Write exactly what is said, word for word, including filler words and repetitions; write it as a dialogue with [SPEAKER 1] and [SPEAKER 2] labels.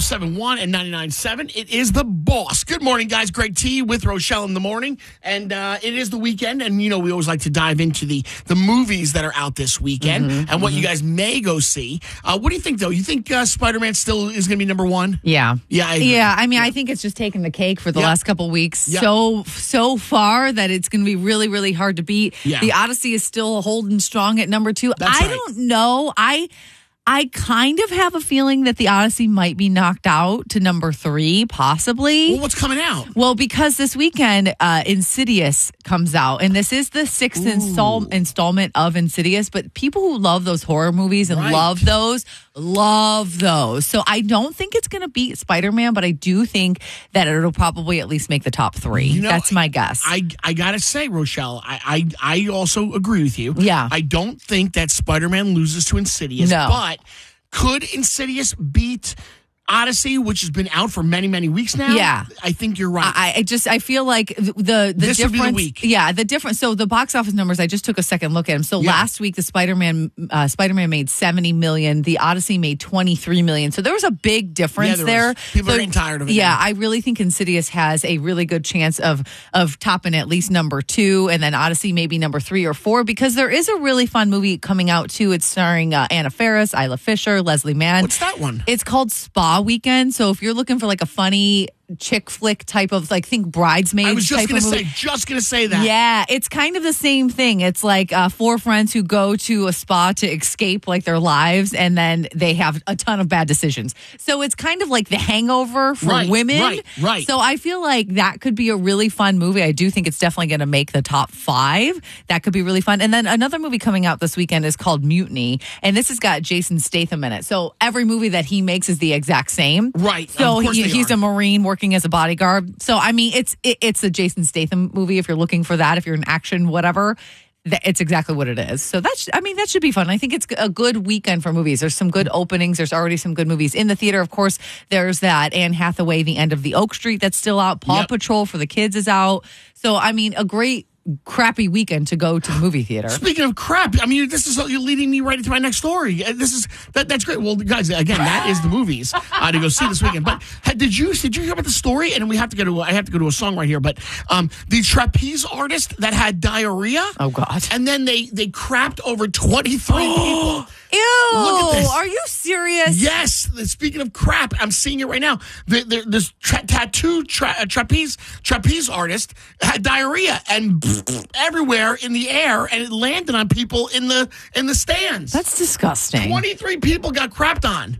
[SPEAKER 1] seven one and ninety-nine point seven. It is The Boss. Good morning, guys. Greg T with Rochelle in the morning. And uh, it is the weekend. And, you know, we always like to dive into the, the movies that are out this weekend
[SPEAKER 2] Mm-hmm,
[SPEAKER 1] and what
[SPEAKER 2] mm-hmm.
[SPEAKER 1] you guys may go see. Uh, what do you think, though? You think uh, Spider-Man still is going to be number one?
[SPEAKER 2] Yeah.
[SPEAKER 1] Yeah, I agree.
[SPEAKER 2] Yeah, I mean,
[SPEAKER 1] Yeah.
[SPEAKER 2] I think it's just taken the cake for the
[SPEAKER 1] Yep.
[SPEAKER 2] last couple weeks
[SPEAKER 1] Yep.
[SPEAKER 2] so so far that it's going to be really, really hard to beat.
[SPEAKER 1] Yeah.
[SPEAKER 2] The Odyssey is still holding strong at number two.
[SPEAKER 1] That's
[SPEAKER 2] I
[SPEAKER 1] right.
[SPEAKER 2] don't know. I I kind of have a feeling that the Odyssey might be knocked out to number three, possibly.
[SPEAKER 1] Well, what's coming out?
[SPEAKER 2] Well, because this weekend, uh, Insidious comes out, and this is the sixth install- installment of Insidious. But people who love those horror movies and
[SPEAKER 1] Right.
[SPEAKER 2] love those, love those. So I don't think it's going to beat Spider-Man, but I do think that it'll probably at least make the top three.
[SPEAKER 1] You know,
[SPEAKER 2] That's my guess.
[SPEAKER 1] I I gotta say, Rochelle, I, I I also agree with you.
[SPEAKER 2] Yeah.
[SPEAKER 1] I don't think that Spider-Man loses to Insidious,
[SPEAKER 2] No.
[SPEAKER 1] but could Insidious beat Odyssey, which has been out for many, many weeks now?
[SPEAKER 2] Yeah.
[SPEAKER 1] I think you're right.
[SPEAKER 2] I, I just I feel like the the, the
[SPEAKER 1] This would
[SPEAKER 2] difference.
[SPEAKER 1] be the week.
[SPEAKER 2] Yeah, the difference. So the box office numbers. I just took a second look at them. So
[SPEAKER 1] Yeah.
[SPEAKER 2] last week the Spider-Man uh, Spider-Man made seventy million. The Odyssey made twenty-three million. So there was a big difference
[SPEAKER 1] Yeah, there
[SPEAKER 2] there.
[SPEAKER 1] was. People
[SPEAKER 2] so,
[SPEAKER 1] are getting tired of it
[SPEAKER 2] Yeah,
[SPEAKER 1] now.
[SPEAKER 2] I really think Insidious has a really good chance of of topping at least number two, and then Odyssey maybe number three or four, because there is a really fun movie coming out too. It's starring uh, Anna Faris, Isla Fisher, Leslie Mann.
[SPEAKER 1] What's that one?
[SPEAKER 2] It's called Spa Weekend. So if you're looking for like a funny chick flick type of, like, think Bridesmaids
[SPEAKER 1] I was just
[SPEAKER 2] type
[SPEAKER 1] gonna
[SPEAKER 2] of movie.
[SPEAKER 1] say, just gonna say that.
[SPEAKER 2] Yeah, it's kind of the same thing. It's like uh, four friends who go to a spa to escape like their lives, and then they have a ton of bad decisions. So it's kind of like The Hangover for
[SPEAKER 1] Right,
[SPEAKER 2] women.
[SPEAKER 1] right, right.
[SPEAKER 2] So I feel like that could be a really fun movie. I do think it's definitely going to make the top five. That could be really fun. And then another movie coming out this weekend is called Mutiny, and this has got Jason Statham in it. So every movie that he makes is the exact same.
[SPEAKER 1] Right.
[SPEAKER 2] So
[SPEAKER 1] Of course
[SPEAKER 2] he,
[SPEAKER 1] they
[SPEAKER 2] he's
[SPEAKER 1] are.
[SPEAKER 2] a Marine working as a bodyguard. So I mean, it's it, it's a Jason Statham movie. If you're looking for that, if you're in action, whatever, that, it's exactly what it is. So that's, I mean, that should be fun. I think it's a good weekend for movies. There's some good openings. There's already some good movies in the theater. Of course, there's that Anne Hathaway, The End of the Oak Street, that's still out. Paw
[SPEAKER 1] Yep.
[SPEAKER 2] Patrol for the kids is out. So I mean, a great crappy weekend to go to the movie theater.
[SPEAKER 1] Speaking of crap, I mean, this is you're leading me right into my next story. Uh, This is that, that's great. Well, guys, again, that is the movies uh, to go see this weekend. But had, did you did you hear about the story? And we have to go to I have to go to a song right here. But um, the trapeze artist that had diarrhea.
[SPEAKER 2] Oh God!
[SPEAKER 1] And then they they crapped over twenty-three people.
[SPEAKER 2] Ew!
[SPEAKER 1] Look at this.
[SPEAKER 2] Are you serious?
[SPEAKER 1] Yes. Speaking of crap, I'm seeing it right now. The, the, this tra- tattoo tra- uh, trapeze trapeze artist had diarrhea and everywhere in the air, and it landed on people in the in the stands.
[SPEAKER 2] That's disgusting.
[SPEAKER 1] twenty-three people got crapped on.